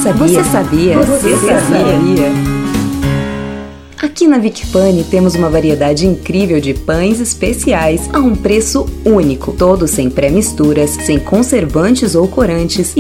sabia? Você sabia? Você sabia? Aqui na Vicpani temos uma variedade incrível de pães especiais a um preço único, todos sem pré-misturas, sem conservantes ou corantes e